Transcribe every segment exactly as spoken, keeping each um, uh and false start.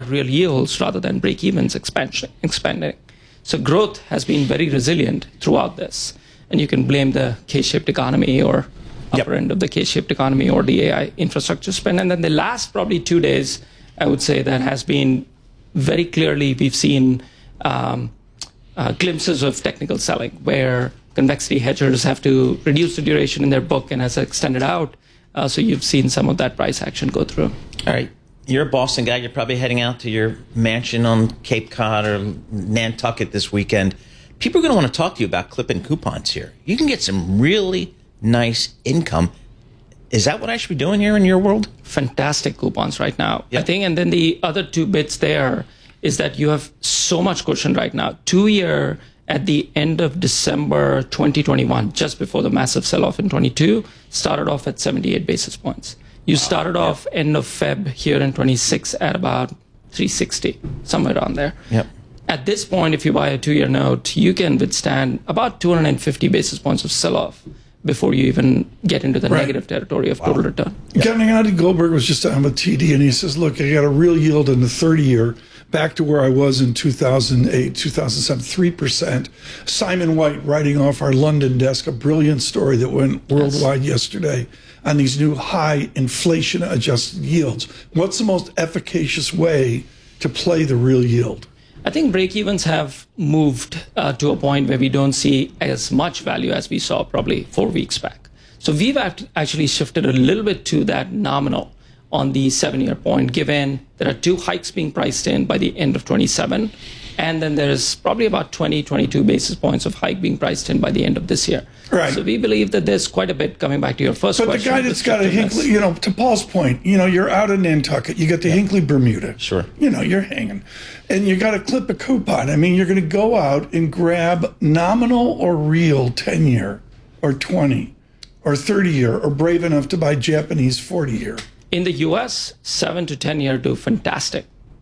real yields rather than break-evens expansion, expanding. So growth has been very resilient throughout this. And you can blame the K-shaped economy or upper yep. end of the K-shaped economy or the A I infrastructure spend. And then the last probably two days, I would say that has been very clearly, we've seen um, uh, glimpses of technical selling where convexity hedgers have to reduce the duration in their book and has extended out. Uh, so you've seen some of that price action go through. All right. You're a Boston guy. You're probably heading out to your mansion on Cape Cod or Nantucket this weekend. People are going to want to talk to you about clipping coupons here. You can get some really nice income. Is that what I should be doing here in your world? Fantastic coupons right now, yep. I think. And then the other two bits there is that you have so much cushion right now. Two-year at the end of December twenty twenty-one, just before the massive sell-off in twenty-two, started off at seventy-eight basis points. You wow. started yep. off end of Feb here in twenty-six at about three sixty, somewhere around there. Yep. At this point, if you buy a two-year note, you can withstand about two hundred fifty basis points of sell-off before you even get into the right. negative territory of wow. total return. Yeah. Kevin Andy Goldberg was just on with T D, and he says, look, I got a real yield in the thirty-year, back to where I was in two thousand eight, two thousand seven, three percent. Simon White writing off our London desk, a brilliant story that went worldwide yes. yesterday on these new high inflation-adjusted yields. What's the most efficacious way to play the real yield? I think break-evens have moved uh, to a point where we don't see as much value as we saw probably four weeks back. So we've act- actually shifted a little bit to that nominal on the seven-year point, given there are two hikes being priced in by the end of twenty-seven, and then there's probably about twenty, twenty-two basis points of hike being priced in by the end of this year. Right. So we believe that there's quite a bit coming back to your first but question. But the guy that's got a Hinkley, you know, to Paul's point, you know, you're out in Nantucket, you got the yeah. Hinkley Bermuda. Sure. You know, you're hanging. And you got to clip a coupon. I mean, you're going to go out and grab nominal or real ten-year or twenty or thirty-year or brave enough to buy Japanese forty-year. In the U S, seven to ten-year do fantastic.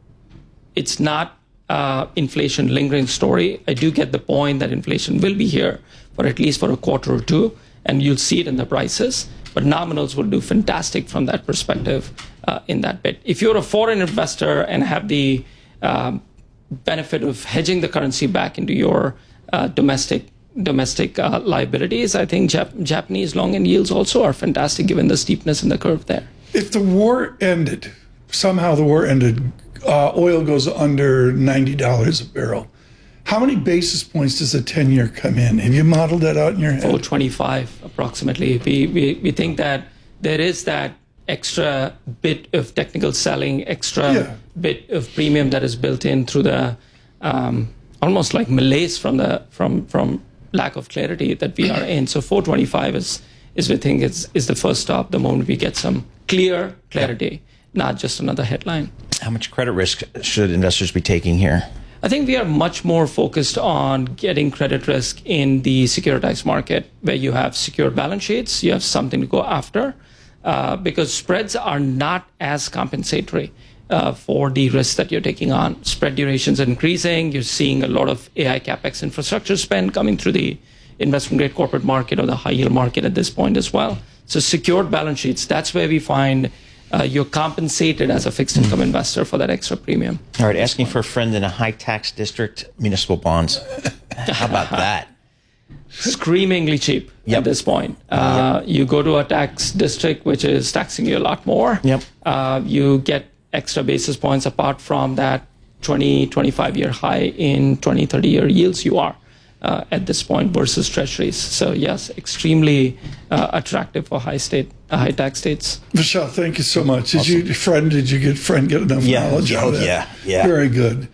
It's not uh, inflation lingering story. I do get the point that inflation will be here for at least for a quarter or two, and you'll see it in the prices. But nominals will do fantastic from that perspective uh, in that bit. If you're a foreign investor and have the um, benefit of hedging the currency back into your uh, domestic domestic uh, liabilities, I think Jap- Japanese long-end yields also are fantastic given the steepness in the curve there. If the war ended, somehow the war ended, uh, oil goes under ninety dollars a barrel, how many basis points does a ten-year come in? Have you modeled that out in your head? four twenty-five approximately. We, we, we think that there is that extra bit of technical selling, extra yeah. bit of premium that is built in through the um, almost like malaise from the from from lack of clarity that we are in. So four twenty-five is is we think is is the first stop the moment we get some clear clarity, yeah. not just another headline. How much credit risk should investors be taking here? I think we are much more focused on getting credit risk in the securitized market, where you have secure balance sheets, you have something to go after, uh, because spreads are not as compensatory uh, for the risk that you're taking on. Spread durations are increasing. You're seeing a lot of A I CapEx infrastructure spend coming through the investment-grade corporate market or the high-yield market at this point as well. So secured balance sheets, that's where we find Uh, you're compensated as a fixed income investor for that extra premium. All right, asking for a friend in a high tax district, municipal bonds. How about that? Screamingly cheap yep. at this point. Uh, yep. You go to a tax district which is taxing you a lot more. Yep. Uh, you get extra basis points apart from that twenty, twenty-five year high in twenty, thirty year yields you are uh, at this point versus treasuries. So yes, extremely uh, attractive for high state, uh, high tax states. Vishal, thank you so much. Did awesome. you, friend, did you get friend get enough yeah. knowledge oh, on that? Yeah, yeah. Very good.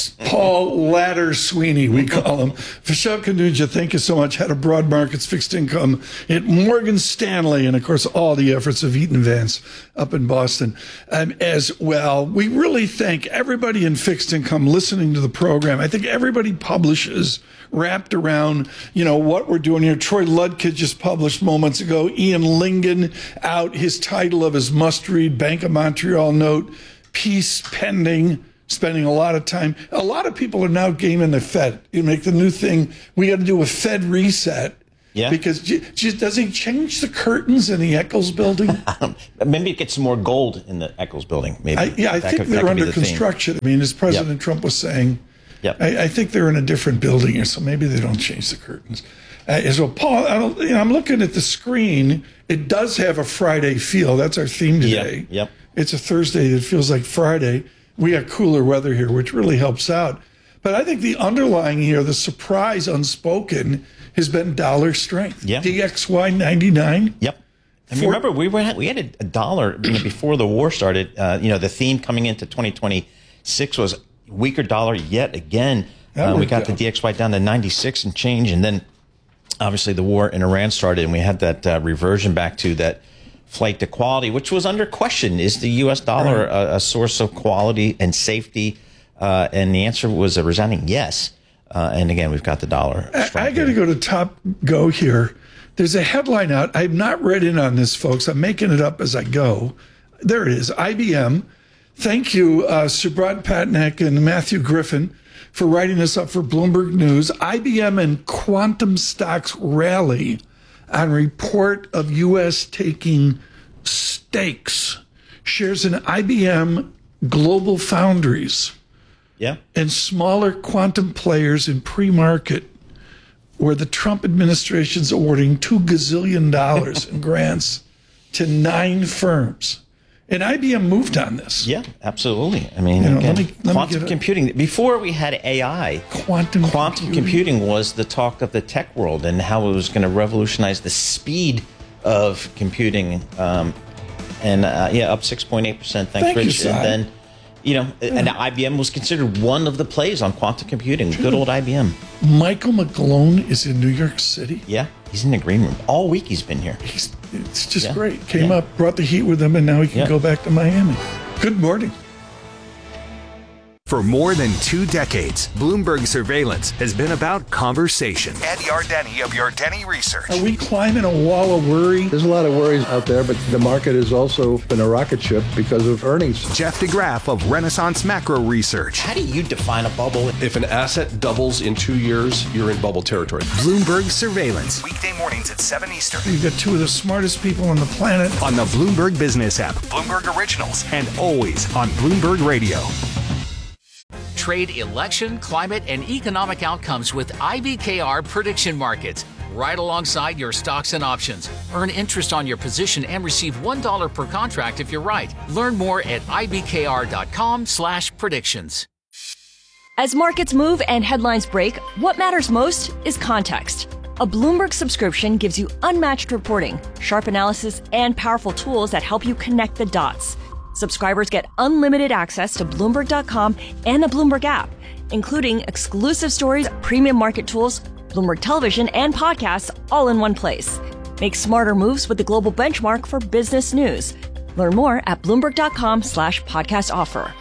Paul Ladder Sweeney, we call him. Vishal Kanuja, thank you so much. Head of broad markets fixed income at Morgan Stanley, and of course all the efforts of Eaton Vance up in Boston um, as well. We really thank everybody in fixed income listening to the program. I think everybody publishes wrapped around, you know, what we're doing here. Troy Ludke just published moments ago. Ian Lingen out his title of his must-read Bank of Montreal note, Peace Pending, spending a lot of time. A lot of people are now gaming the Fed. You make the new thing, we got to do a Fed reset. Yeah. Because j- j- does he change the curtains in the Eccles building? Um, maybe get some more gold in the Eccles building. Maybe. I, yeah, I That think could- that they're could be under the theme. construction. I mean, as President Yep. Trump was saying, Yep. I, I think they're in a different building here, so maybe they don't change the curtains. Uh, so, Paul, I don't, you know, I'm looking at the screen. It does have a Friday feel. That's our theme today. Yep, yep. It's a Thursday that feels like Friday. We got cooler weather here, which really helps out. But I think the underlying here, the surprise unspoken, has been dollar strength. Yeah. D X Y ninety-nine. Yep. I mean, For- remember, we were we had a, a dollar you know, before the war started. Uh, you know, the theme coming into twenty twenty-six was weaker dollar yet again. That Uh, we worked got the out. D X Y down to ninety-six and change, and then obviously the war in Iran started, and we had that uh, reversion back to that flight to quality, which was under question. Is the U S dollar a, a source of quality and safety? Uh, and the answer was a resounding yes. Uh, and again, we've got the dollar. I, strong I got to here. go to top go here. There's a headline out. I've not read in on this, folks. I'm making it up as I go. There it is. I B M. Thank you, uh, Subrat Patnaik and Matthew Griffin, for writing this up for Bloomberg News. I B M and quantum stocks rally on report of U S taking stakes. Shares in I B M, Global Foundries, Yeah. and smaller quantum players in pre-market, where the Trump administration's awarding two gazillion dollars in grants to nine firms. And I B M moved on this. Yeah, absolutely. I mean, You know, again, let me- let me quantum get it. computing. Before we had A I, Quantum, quantum computing. computing was the talk of the tech world and how it was going to revolutionize the speed of computing. Um, and uh, yeah, up six point eight percent. Thanks, Thank you, Rich. Si. And then, you know, and I B M was considered one of the plays on quantum computing. Good old I B M. Michael McGlone is in New York City. Yeah, he's in the green room all week. He's been here. He's, it's just Yeah. great. Came Yeah. up, brought the heat with him, and now he can Yeah. go back to Miami. Good morning. For more than two decades, Bloomberg Surveillance has been about conversation. Ed Yardeni of Yardeni Research. Are we climbing a wall of worry? There's a lot of worries out there, but the market has also been a rocket ship because of earnings. Jeff DeGraff of Renaissance Macro Research. How do you define a bubble? If an asset doubles in two years, you're in bubble territory. Bloomberg Surveillance Weekday mornings at seven Eastern. You've got two of the smartest people on the planet. on the Bloomberg Business app Bloomberg Originals. and always on Bloomberg Radio. Trade election, climate, and economic outcomes with I B K R Prediction Markets. Right alongside your stocks and options. Earn interest on your position and receive one dollar per contract if you're right. Learn more at ibkr.com slash predictions. As markets move and headlines break, what matters most is context. A Bloomberg subscription gives you unmatched reporting, sharp analysis, and powerful tools that help you connect the dots. Subscribers get unlimited access to Bloomberg dot com and the Bloomberg app, including exclusive stories, premium market tools, Bloomberg Television, and podcasts all in one place. Make smarter moves with the global benchmark for business news. Learn more at Bloomberg dot com slash podcast offer.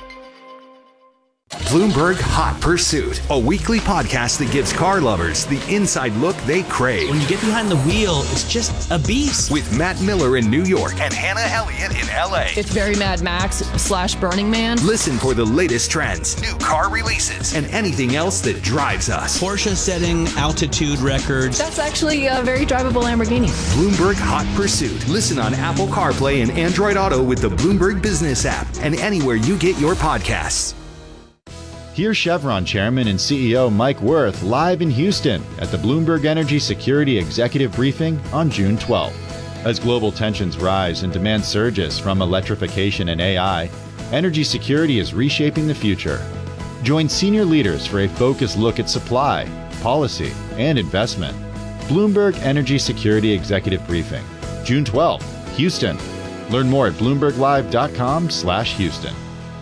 Bloomberg Hot Pursuit, a weekly podcast that gives car lovers the inside look they crave. When you get behind the wheel, it's just a beast. With Matt Miller in New York. And Hannah Elliott in L A. It's very Mad Max slash Burning Man. Listen for the latest trends New car releases. and anything else that drives us. Porsche setting altitude records. That's actually a very drivable Lamborghini. Bloomberg Hot Pursuit. Listen on Apple CarPlay and Android Auto with the Bloomberg Business app and anywhere you get your podcasts. Here's Chevron Chairman and C E O Mike Wirth live in Houston at the Bloomberg Energy Security Executive Briefing on June twelfth. As global tensions rise and demand surges from electrification and A I, energy security is reshaping the future. Join senior leaders for a focused look at supply, policy, and investment. Bloomberg Energy Security Executive Briefing, June twelfth, Houston. Learn more at bloomberg live dot com slash Houston.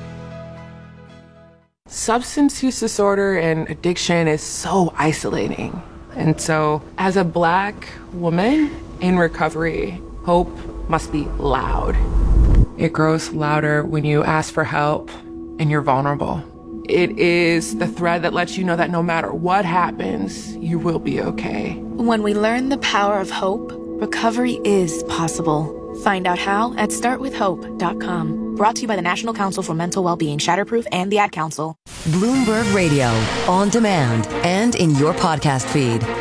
Substance use disorder and addiction is so isolating. And so, as a Black woman in recovery, hope must be loud. It grows louder when you ask for help and you're vulnerable. It is the thread that lets you know that no matter what happens, you will be okay. When we learn the power of hope, recovery is possible. Find out how at start with hope dot com. Brought to you by the National Council for Mental Wellbeing, Shatterproof, and the Ad Council. Bloomberg Radio, on demand and in your podcast feed.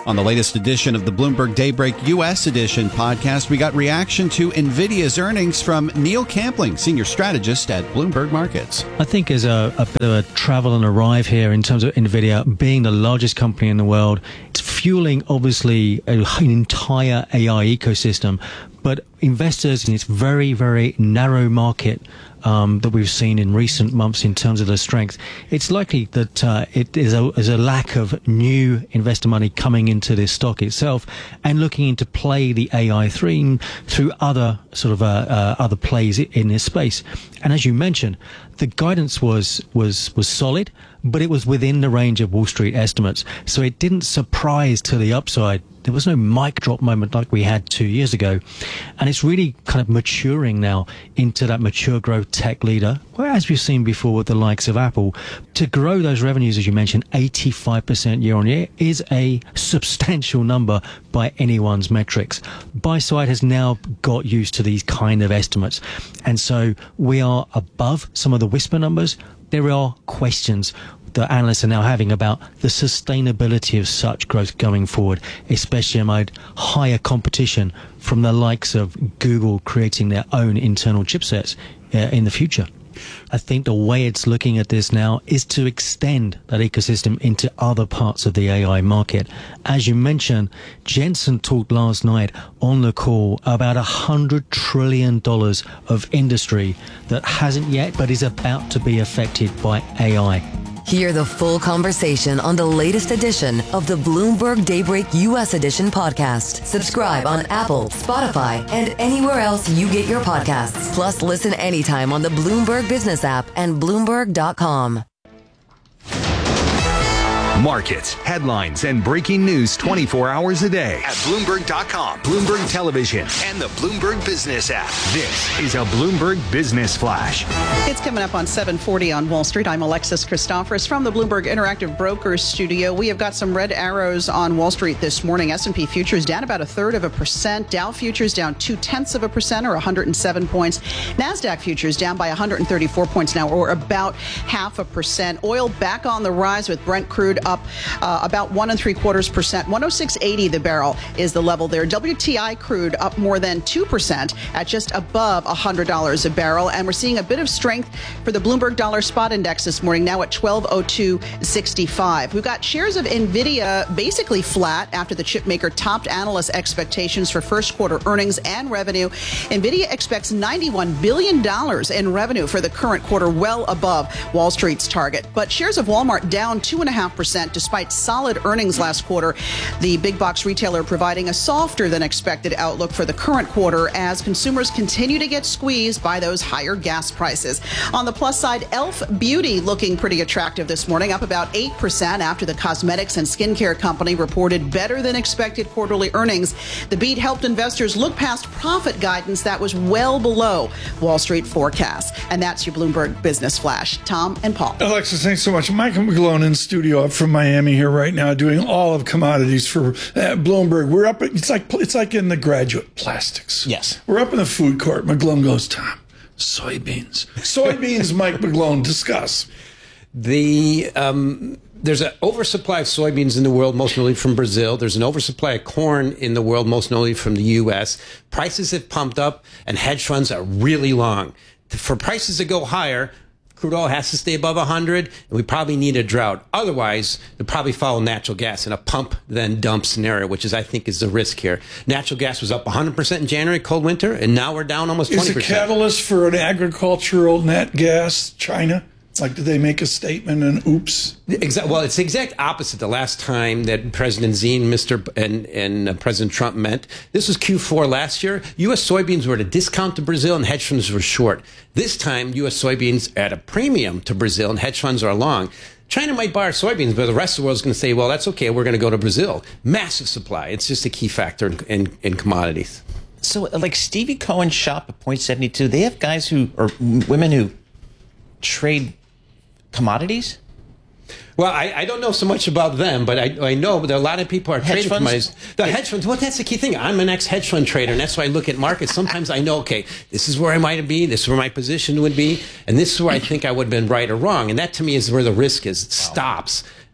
On the latest edition of the Bloomberg Daybreak U S Edition podcast, we got reaction to NVIDIA's earnings from Neil Campling, senior strategist at Bloomberg Markets. I think there's a, a bit of a travel and arrive here in terms of NVIDIA being the largest company in the world. It's fueling, obviously, a, an entire A I ecosystem, but investors in its very, very narrow market Um, that we've seen in recent months in terms of the strength, it's likely that uh, it is a, is a lack of new investor money coming into this stock itself and looking into play the A I theme through other sort of uh, uh, other plays in this space. And as you mentioned, the guidance was was was solid, but it was within the range of Wall Street estimates, so it didn't surprise to the upside. There was no mic drop moment like we had two years ago. And it's really kind of maturing now into that mature growth tech leader, where, as we've seen before with the likes of Apple, to grow those revenues, as you mentioned, eighty-five percent year on year is a substantial number by anyone's metrics. Buy side has now got used to these kind of estimates. And so we are above some of the whisper numbers. There are questions that analysts are now having about the sustainability of such growth going forward, especially amid higher competition from the likes of Google creating their own internal chipsets uh, in the future. I think the way it's looking at this now is to extend that ecosystem into other parts of the A I market. As you mentioned, Jensen talked last night on the call about one hundred trillion dollars of industry that hasn't yet but is about to be affected by A I. Hear the full conversation on the latest edition of the Bloomberg Daybreak U S Edition podcast. Subscribe on Apple, Spotify, and anywhere else you get your podcasts. Plus, listen anytime on the Bloomberg Business app and Bloomberg dot com. Markets, headlines, and breaking news twenty-four hours a day at Bloomberg dot com, Bloomberg Television, and the Bloomberg Business app. This is a Bloomberg Business Flash. It's coming up on seven forty on Wall Street. I'm Alexis Christophorous from the Bloomberg Interactive Brokers studio. We have got some red arrows on Wall Street this morning. S and P futures down about a third of a percent. Dow futures down two-tenths of a percent, or one hundred seven points. NASDAQ futures down by one hundred thirty-four points now, or about half a percent. Oil back on the rise with Brent crude up uh, about one and three quarters percent. one oh six eighty the barrel is the level there. W T I crude up more than two percent at just above one hundred dollars a barrel. And we're seeing a bit of strength for the Bloomberg Dollar Spot Index this morning, now at twelve oh two sixty-five. We've got shares of NVIDIA basically flat after the chip maker topped analyst expectations for first quarter earnings and revenue. NVIDIA expects ninety-one billion dollars in revenue for the current quarter, well above Wall Street's target. But shares of Walmart down two point five percent despite solid earnings last quarter. The big box retailer providing a softer than expected outlook for the current quarter as consumers continue to get squeezed by those higher gas prices. On the plus side, e l f Beauty looking pretty attractive this morning, up about eight percent after the cosmetics and skincare company reported better than expected quarterly earnings. The beat helped investors look past profit guidance that was well below Wall Street forecasts. And that's your Bloomberg Business Flash. Tom and Paul. Alexis, thanks so much. Michael McGlone in studio up from Miami here right now, doing all of commodities for uh, Bloomberg. We're up. It's like it's like in the Graduate Plastics. Yes, we're up in the food court. McGlone goes, Tom, soybeans, soybeans. Mike McGlone, discuss. The um, there's an oversupply of soybeans in the world, most notably from Brazil. There's an oversupply of corn in the world, most notably from the U S. Prices have pumped up, and hedge funds are really long. For prices to go higher, crude oil has to stay above one hundred, and we probably need a drought. Otherwise, they'll probably follow natural gas in a pump then dump scenario, which is, I think, is the risk here. Natural gas was up one hundred percent in January, cold winter, and now we're down almost twenty percent. Is a catalyst for an agricultural nat gas China? Like, did they make a statement and oops? Exactly. Well, it's the exact opposite. The last time that President Xi and Mister and, and uh, President Trump met, this was Q four last year. U S soybeans were at a discount to Brazil, and hedge funds were short. This time, U S soybeans are at a premium to Brazil, and hedge funds are long. China might buy our soybeans, but the rest of the world is going to say, well, that's okay, we're going to go to Brazil. Massive supply. It's just a key factor in, in, in commodities. So, like Stevie Cohen's shop at Point seventy-two, they have guys who, or women who trade commodities? Well, I, I don't know so much about them, but I, I know that a lot of people are hedge trading funds? commodities. The hedge funds, well, that's the key thing. I'm an ex-hedge fund trader, and that's why I look at markets. Sometimes I know, okay, this is where I might be, this is where my position would be, and this is where I think I would have been right or wrong. And that, to me, is where the risk is. It stops.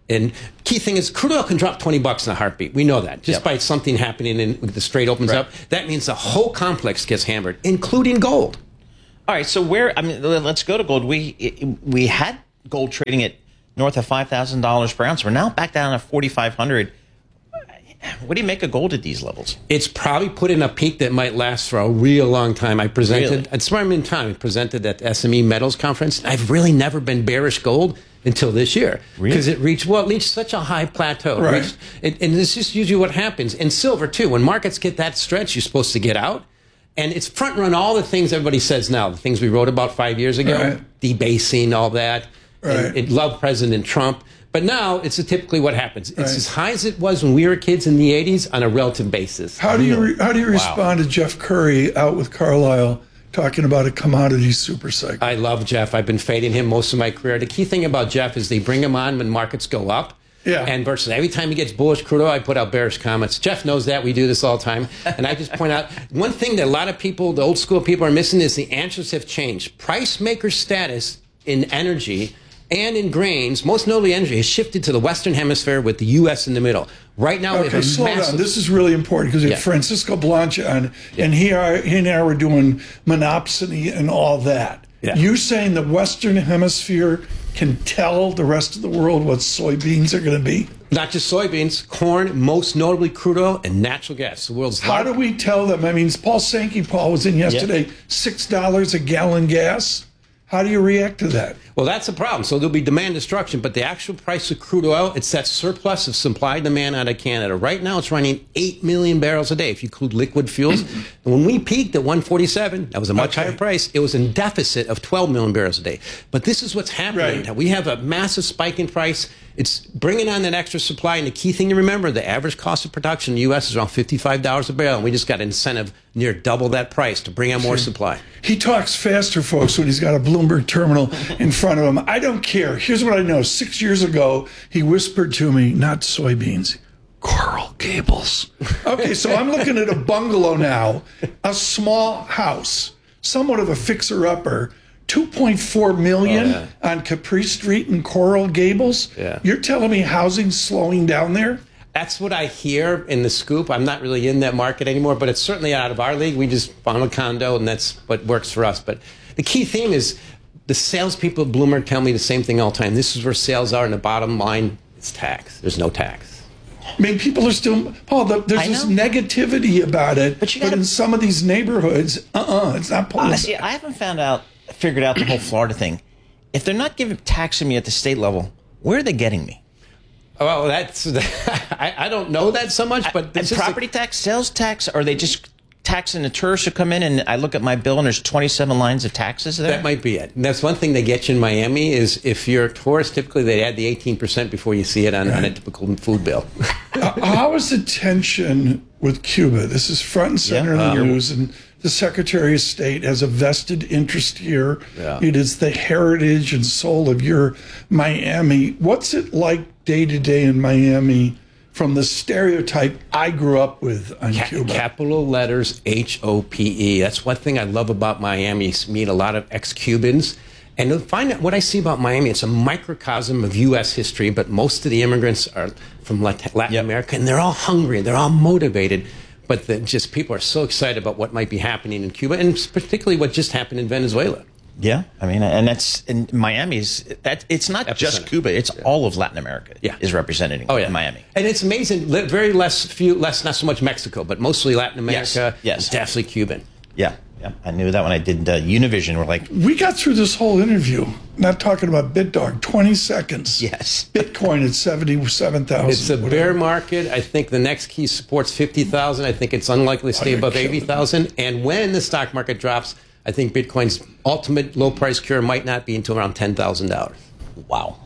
And key thing is crude oil can drop twenty bucks in a heartbeat. We know that. Just Yep. by something happening and the Strait opens Right. up, that means the whole complex gets hammered, including gold. All right, so where, I mean, let's go to gold. We we had gold trading at north of five thousand dollars per ounce. We're now back down at forty-five hundred dollars. What do you make of gold at these levels? It's probably put in a peak that might last for a real long time. I presented, Really? at Smart in Time, I presented at the S M E Metals Conference. I've really never been bearish gold until this year. Because Really? it reached, well, it reached such a high plateau. It Right. reached- it- and this is usually what happens. And silver, too. When markets get that stretch, you're supposed to get out. And it's front run all the things everybody says now, the things we wrote about five years ago, Right. debasing, all that. Right. And it loved President Trump. But now it's typically what happens. It's Right. as high as it was when we were kids in the eighties on a relative basis. How do you re- how do you Wow. respond to Jeff Curry out with Carlisle talking about a commodity super cycle? I love Jeff. I've been fading him most of my career. The key thing about Jeff is they bring him on when markets go up. Yeah. And versus every time he gets bullish crude oil, I put out bearish comments. Jeff knows that. We do this all the time. And I just point out one thing that a lot of people, the old school people, are missing is the answers have changed. Price maker status in energy and in grains, most notably energy, has shifted to the Western Hemisphere with the U S in the middle. Right now, we Okay, have a slow massive... down. This is really important because we Yeah. had Francisco Blanche on, and he, are, he and I were doing monopsony and all that. Yeah. You saying the Western Hemisphere can tell the rest of the world what soybeans are going to be? Not just soybeans, corn, most notably crude oil, and natural gas. The world's How do we tell them? I mean, Paul Sankey, Paul was in yesterday, six dollars a gallon gas. How do you react to that? Well, that's the problem. So there'll be demand destruction, but the actual price of crude oil, it's that surplus of supply and demand out of Canada. Right now, it's running eight million barrels a day if you include liquid fuels. And when we peaked at one forty-seven, that was a much Okay. higher price. It was in deficit of twelve million barrels a day. But this is what's happening. Right. We have a massive spike in price. It's bringing on that extra supply. And the key thing to remember, the average cost of production in the U S is around fifty-five dollars a barrel. And we just got an incentive near double that price to bring on more supply. He talks faster, folks, when he's got a Bloomberg terminal in front of him. I don't care. Here's what I know. Six years ago, he whispered to me, not soybeans, Coral Gables. Okay, so I'm looking at a bungalow now, a small house, somewhat of a fixer-upper, two point four million Oh, on Capri Street in Coral Gables. Yeah. You're telling me housing's slowing down there? That's what I hear in the scoop. I'm not really in that market anymore, but it's certainly out of our league. We just found a condo, and that's what works for us. But the key theme is the salespeople at Bloomberg tell me the same thing all the time. This is where sales are, and the bottom line is tax. There's no tax. I mean, people are still, Paul, the, there's I this know. negativity about it, But but, you gotta- in some of these neighborhoods, uh-uh, it's not pulling Uh, see, I haven't found out, figured out the whole Florida thing. If they're not giving taxing me at the state level, where are they getting me? Well, that's I, I don't know that so much, but And this is a- property tax, sales tax, or are they just taxing the tourists who come in and I look at my bill and there's twenty-seven lines of taxes there? that might be it. And that's one thing they get you in Miami is if you're a tourist, typically they add the eighteen percent before you see it on, on a typical food bill. Uh, How is the tension with Cuba? This is front and center Yeah. in the Um, news, and the Secretary of State has a vested interest here. Yeah. It is the heritage and soul of your Miami. What's it like day to day in Miami from the stereotype I grew up with on Ca- Cuba? Capital letters H O P E. That's one thing I love about Miami. Is meet a lot of ex-Cubans. And you'll find out what I see about Miami, it's a microcosm of U S history, but most of the immigrants are from Lat- Latin America, and they're all hungry, they're all motivated. But the, just people are so excited about what might be happening in Cuba, and particularly what just happened in Venezuela. Yeah, I mean, and that's in Miami's. That it's not just Epicenter. Cuba; it's all of Latin America. Yeah. is represented in Oh yeah, Miami. and it's amazing. li- Very less, few, less, not so much Mexico, but mostly Latin America. Yes, yes. definitely Cuban. Yeah, yeah, I knew that when I did uh, Univision. We're like, We got through this whole interview not talking about BitDog. twenty seconds. yes, Bitcoin at seventy-seven thousand. It's a bear market. I think the next key supports fifty thousand. I think it's unlikely to stay you're above killing eighty thousand. And when the stock market drops, I think Bitcoin's ultimate low price cure might not be until around ten thousand dollars. wow.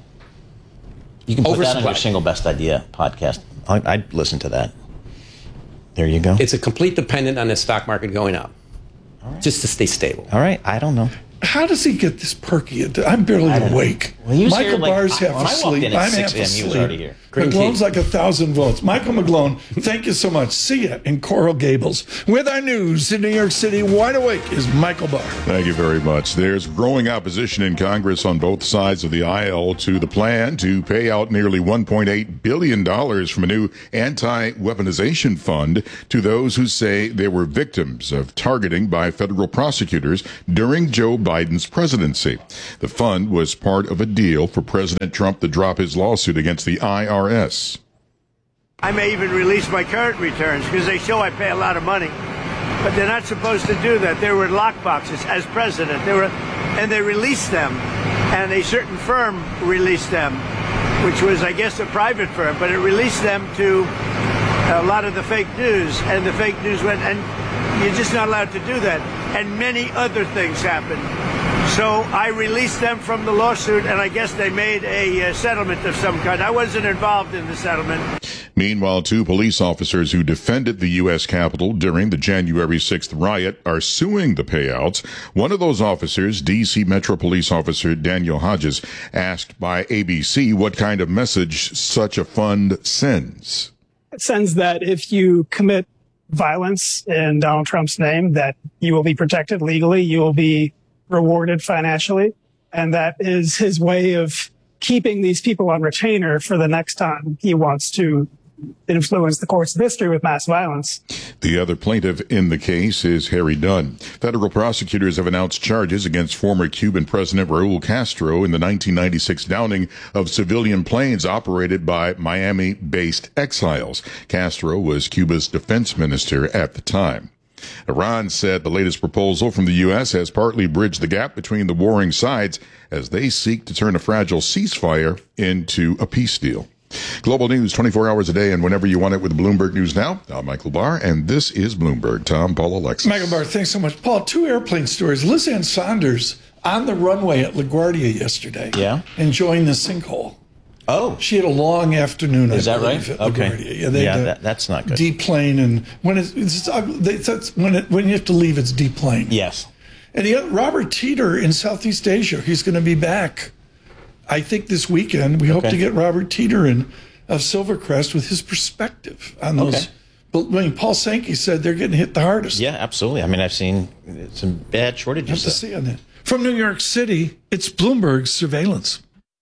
You can put that on Oversupply. your single best idea podcast. I, I'd listen to that. There you go. It's a complete dependent on the stock market going up, just to stay stable. All right, I don't know. How does he get this perky? I'm barely awake. Well, he was Michael here like- Barr's half when I walked asleep. in at I'm six half a m, he was asleep. already here. Green McGlone's tea. like a thousand votes. Michael McGlone, thank you so much. See ya in Coral Gables. With our news in New York City, wide awake is Michael Barr. Thank you very much. There's growing opposition in Congress on both sides of the aisle to the plan to pay out nearly one point eight billion dollars from a new anti-weaponization fund to those who say they were victims of targeting by federal prosecutors during Joe Biden's presidency. The fund was part of a deal for President Trump to drop his lawsuit against the I R S. I may even release my current returns because they show I pay a lot of money. But they're not supposed to do that. They were in lockboxes as president. They were, and they released them. And a certain firm released them, which was, I guess, a private firm. But it released them to a lot of the fake news. And the fake news went, and you're just not allowed to do that. And many other things happened. So I released them from the lawsuit, and I guess they made a uh, settlement of some kind. I wasn't involved in the settlement. Meanwhile, two police officers who defended the U S Capitol during the January sixth riot are suing the payouts. One of those officers, D C Metro Police Officer Daniel Hodges, asked by A B C what kind of message such a fund sends. It sends that if you commit violence in Donald Trump's name, that you will be protected legally, you will be rewarded financially. And that is his way of keeping these people on retainer for the next time he wants to influence the course of history with mass violence. The other plaintiff in the case is Harry Dunn. Federal prosecutors have announced charges against former Cuban President Raul Castro in the nineteen ninety-six downing of civilian planes operated by Miami-based exiles. Castro was Cuba's defense minister at the time. Iran said the latest proposal from the U S has partly bridged the gap between the warring sides as they seek to turn a fragile ceasefire into a peace deal. Global news twenty-four hours a day and whenever you want it with Bloomberg News Now. I'm Michael Barr, and this is Bloomberg. Tom, Paul, Alexis. Michael Barr, thanks so much. Paul, two airplane stories. Liz Ann Saunders on the runway at LaGuardia yesterday. Yeah. Enjoying the sinkhole. Oh. She had a long afternoon. Is I that right? at Okay. LaGuardia. Yeah, they yeah had a that, that's not good. deplane, and when it's, it's they, that's when it, when you have to leave, it's deplane. Yes. And the other, Robert Teeter in Southeast Asia, he's going to be back, I think, this weekend. We hope Okay. to get Robert Teeter in of Silvercrest with his perspective on those. Okay. But I mean, Paul Sankey said they're getting hit the hardest. Yeah, absolutely. I mean, I've seen some bad shortages. Have to see on that. From New York City, it's Bloomberg Surveillance.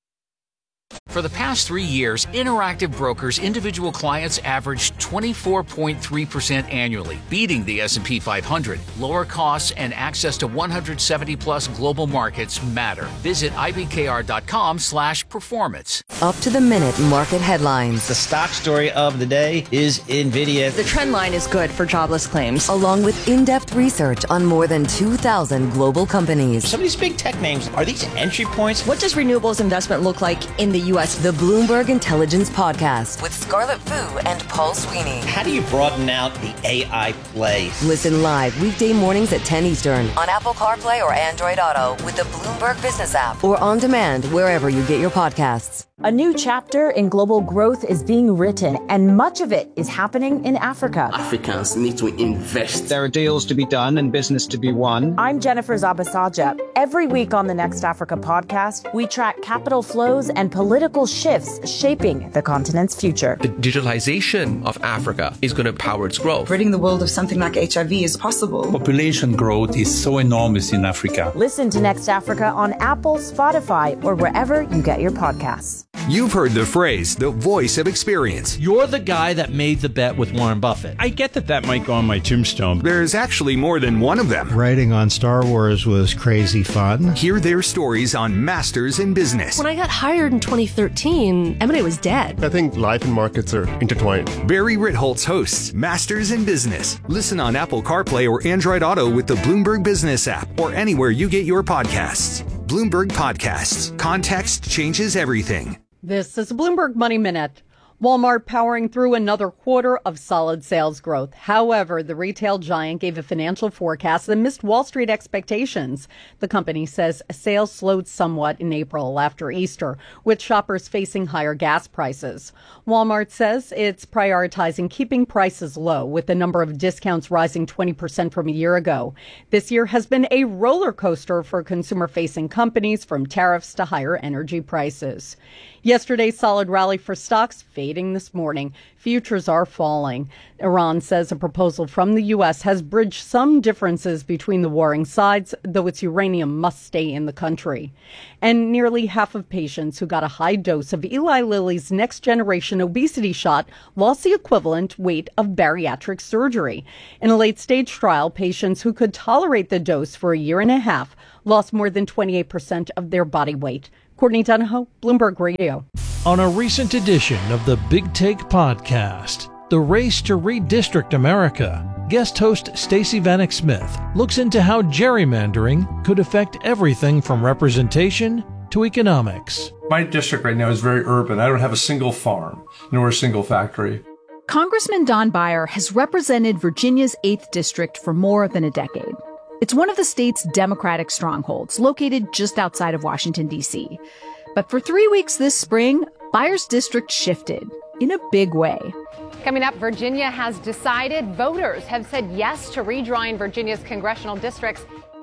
For the past three years, Interactive Brokers individual clients averaged twenty-four point three percent annually, beating the S and P five hundred. Lower costs and access to one hundred seventy plus global markets matter. Visit ibkr.com slash performance. Up to the minute market headlines. The stock story of the day is NVIDIA. The trend line is good for jobless claims. Along with in-depth research on more than two thousand global companies. Some of these big tech names, are these entry points? What does renewables investment look like in the U S? The Bloomberg Intelligence Podcast with Scarlett Fu and Paul Sweeney. How do you broaden out the A I play? Listen live weekday mornings at ten Eastern on Apple CarPlay or Android Auto with the Bloomberg Business app or on demand wherever you get your podcasts. A new chapter in global growth is being written, and much of it is happening in Africa. Africans need to invest. There are deals to be done and business to be won. I'm Jennifer Zabasaja. Every week on the Next Africa podcast, we track capital flows and political shifts shaping the continent's future. The digitalization of Africa is going to power its growth. Ridding the world of something like H I V is possible. Population growth is so enormous in Africa. Listen to Next Africa on Apple, Spotify, or wherever you get your podcasts. You've heard the phrase, the voice of experience. You're the guy that made the bet with Warren Buffett. I get that that might go on my tombstone. There's actually more than one of them. Writing on Star Wars was crazy fun. Hear their stories on Masters in Business. When I got hired in twenty thirteen, M and A was dead. I think life and markets are intertwined. Barry Ritholtz hosts Masters in Business. Listen on Apple CarPlay or Android Auto with the Bloomberg Business app or anywhere you get your podcasts. Bloomberg Podcasts. Context changes everything. This is a Bloomberg Money Minute. Walmart powering through another quarter of solid sales growth. However, the retail giant gave a financial forecast that missed Wall Street expectations. The company says sales slowed somewhat in April after Easter, with shoppers facing higher gas prices. Walmart says it's prioritizing keeping prices low, with the number of discounts rising twenty percent from a year ago. This year has been a roller coaster for consumer-facing companies, from tariffs to higher energy prices. Yesterday's solid rally for stocks fading this morning. Futures are falling. Iran says a proposal from the U S has bridged some differences between the warring sides, though its uranium must stay in the country. And nearly half of patients who got a high dose of Eli Lilly's next generation obesity shot lost the equivalent weight of bariatric surgery. In a late stage trial, patients who could tolerate the dose for a year and a half lost more than twenty-eight percent of their body weight. Courtney Donahoe, Bloomberg Radio. On a recent edition of the Big Take podcast, The Race to Redistrict America, guest host Stacey Vanek Smith looks into how gerrymandering could affect everything from representation to economics. My district right now is very urban. I don't have a single farm, nor a single factory. Congressman Don Beyer has represented Virginia's eighth District for more than a decade. It's one of the state's Democratic strongholds, located just outside of Washington, D C. But for three weeks this spring, Beyer's district shifted in a big way. Coming up, Virginia has decided. Voters have said yes to redrawing Virginia's congressional districts.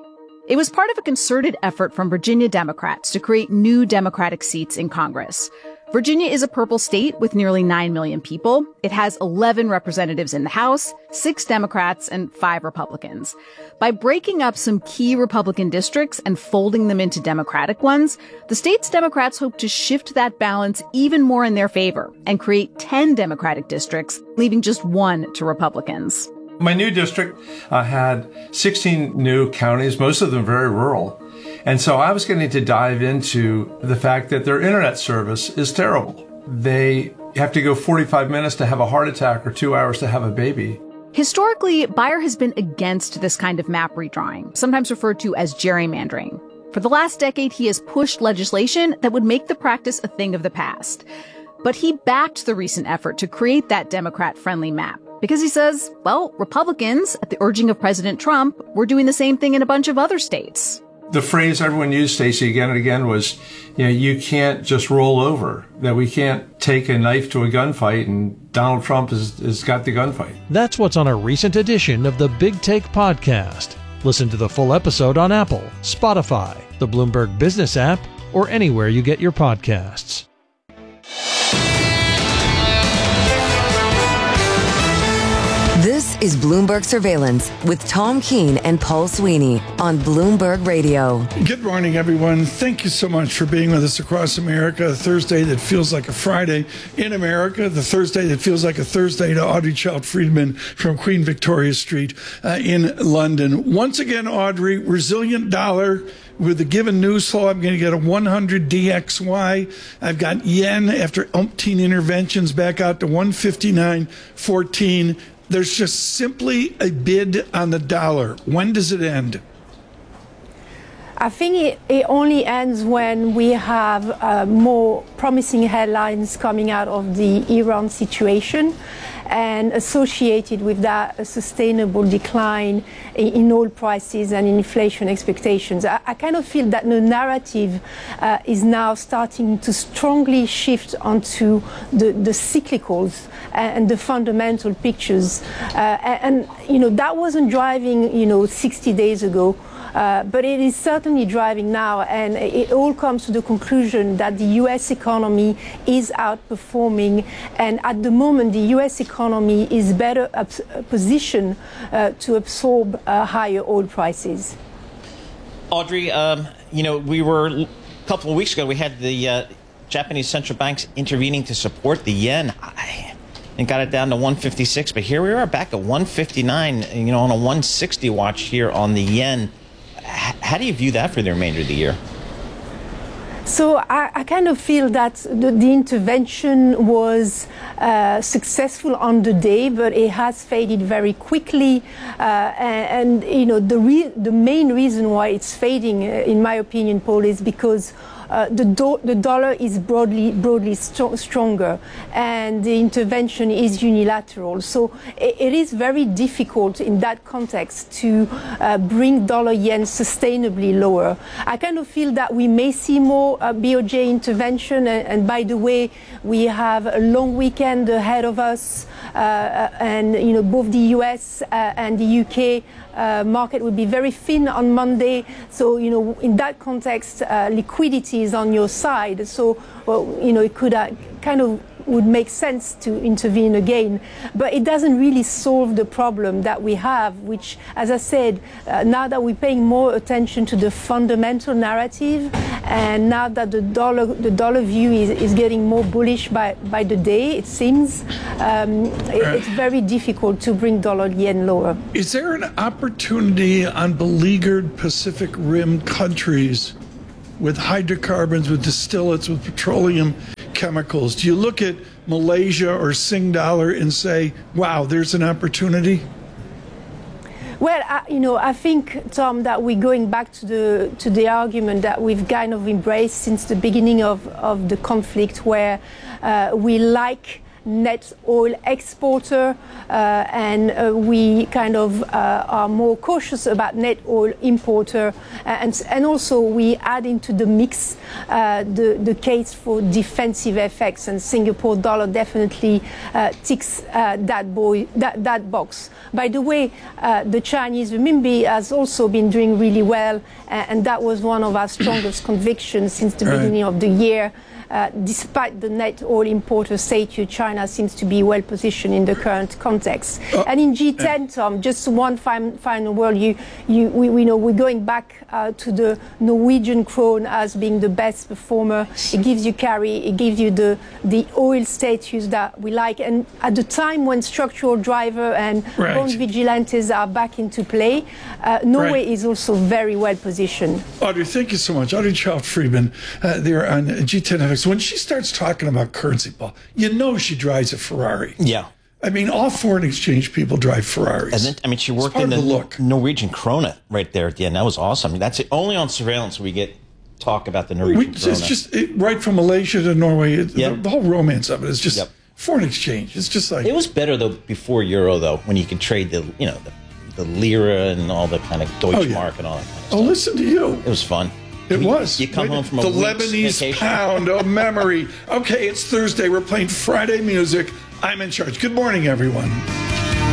It was part of a concerted effort from Virginia Democrats to create new Democratic seats in Congress. Virginia is a purple state with nearly nine million people. It has eleven representatives in the House, six Democrats, and five Republicans. By breaking up some key Republican districts and folding them into Democratic ones, the state's Democrats hope to shift that balance even more in their favor and create ten Democratic districts, leaving just one to Republicans. My new district uh, had sixteen new counties, most of them very rural. And so I was getting to dive into the fact that their internet service is terrible. They have to go forty-five minutes to have a heart attack or two hours to have a baby. Historically, Beyer has been against this kind of map redrawing, sometimes referred to as gerrymandering. For the last decade, he has pushed legislation that would make the practice a thing of the past. But he backed the recent effort to create that Democrat-friendly map because he says, well, Republicans, at the urging of President Trump, were doing the same thing in a bunch of other states. The phrase everyone used, Stacey, again and again was, you know, you can't just roll over, that we can't take a knife to a gunfight and Donald Trump has, has got the gunfight. That's what's on a recent edition of the Big Take podcast. Listen to the full episode on Apple, Spotify, the Bloomberg Business app, or anywhere you get your podcasts. This is Bloomberg Surveillance with Tom Keene and Paul Sweeney on Bloomberg Radio. Good morning, everyone. Thank you so much for being with us across America. A Thursday that feels like a Friday in America. The Thursday that feels like a Thursday to Audrey Child-Friedman from Queen Victoria Street uh, in London. Once again, Audrey, resilient dollar. With the given news flow, I'm going to get a one hundred D X Y. I've got yen after umpteen interventions back out to one fifty-nine fourteen. There's just simply a bid on the dollar. When does it end? I think it, it only ends when we have uh, more promising headlines coming out of the Iran situation, and associated with that a sustainable decline in, in oil prices and in inflation expectations. I, I kind of feel that the narrative uh, is now starting to strongly shift onto the, the cyclicals and the fundamental pictures. Uh, and, and, you know, that wasn't driving, you know, sixty days ago. Uh, but it is certainly driving now, and it all comes to the conclusion that the U S economy is outperforming, and at the moment the U S economy is better abs- positioned uh, to absorb uh, higher oil prices. Audrey, um, you know, we were a couple of weeks ago, we had the uh, Japanese central banks intervening to support the yen. I, and got it down to one fifty-six, but here we are back at one fifty-nine, you know, on a one sixty watch here on the yen. How do you view that for the remainder of the year? So I, I kind of feel that the, the intervention was uh, successful on the day, but it has faded very quickly. Uh, and, and, you know, the, re- the main reason why it's fading, uh, in my opinion, Paul, is because Uh, uh, the, do- the dollar is broadly broadly st- stronger, and the intervention is unilateral. So it, it is very difficult in that context to uh, bring dollar yen sustainably lower. I kind of feel that we may see more uh, B O J intervention, and, and by the way, we have a long weekend ahead of us, uh, and you know both the U S uh, and the U K uh, market will be very thin on Monday. So you know in that context, uh, liquidity is on your side. So well, you know it could uh, kind of would make sense to intervene again, but it doesn't really solve the problem that we have, which, as I said, uh, now that we're paying more attention to the fundamental narrative, and now that the dollar the dollar view is, is getting more bullish by, by the day, it seems, um, it, it's very difficult to bring dollar yen lower. Is there an opportunity on beleaguered Pacific Rim countries with hydrocarbons, with distillates, with petroleum chemicals? Do you look at Malaysia or Sing Dollar and say, wow, there's an opportunity? Well, I, you know, I think, Tom, that we're going back to the to the argument that we've kind of embraced since the beginning of, of the conflict, where uh, we like net oil exporter, uh, and uh, we kind of uh, are more cautious about net oil importer, and and also we add into the mix uh, the the case for defensive effects, and Singapore dollar definitely uh, ticks uh, that boy that that box. By the way, uh, the Chinese renminbi has also been doing really well, and that was one of our strongest convictions since the right. beginning of the year. Uh, despite the net oil importer status, China seems to be well positioned in the current context. Uh, and in G ten, Tom, just one fin- final word. You, you, we, we know we're going back uh, to the Norwegian krone as being the best performer. It gives you carry. It gives you the the oil status that we like. And at the time when structural driver and right. bond vigilantes are back into play, uh, Norway right. is also very well positioned. Audrey, thank you so much. Audrey Child-Friedman, uh, there on G ten F X. When she starts talking about currency, Paul, you know she drives a Ferrari. Yeah. I mean, all foreign exchange people drive Ferraris. And then, I mean, she worked in the, the Norwegian krona right there at the end. That was awesome. I mean, that's it. Only on surveillance we get talk about the Norwegian we, krona. It's just it, right from Malaysia to Norway. It, yep. the, the whole romance of it is just yep. foreign exchange. It's just like it was better though before Euro though, when you could trade the you know the, the lira and all the kind of Deutschmark oh, yeah. and all that kind of stuff. Oh, listen to you. It was fun. It you, was. You come Wait, home from a the week's Lebanese vacation. pound. Oh, memory. Okay, it's Thursday. We're playing Friday music. I'm in charge. Good morning, everyone.